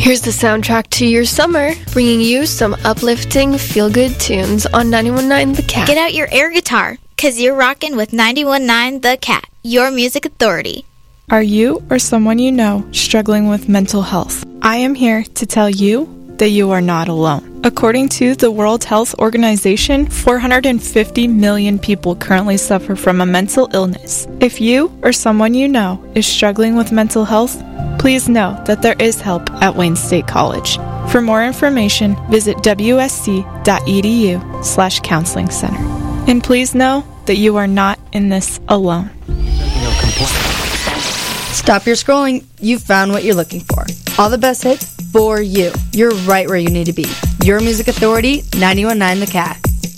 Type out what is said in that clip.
Here's the soundtrack to your summer, bringing you some uplifting, feel-good tunes on 91.9 The Cat. Get out your air guitar, because you're rocking with 91.9 The Cat, your music authority. Are you or someone you know struggling with mental health? I am here to tell you that you are not alone. According to the World Health Organization, 450 million people currently suffer from a mental illness. If you or someone you know is struggling with mental health, please know that there is help at Wayne State College. For more information, visit wsc.edu/counseling center. And please know that you are not in this alone. Stop your scrolling. You've found what you're looking for. All the best hits for you. You're right where you need to be. Your music authority, 91.9 The Cat.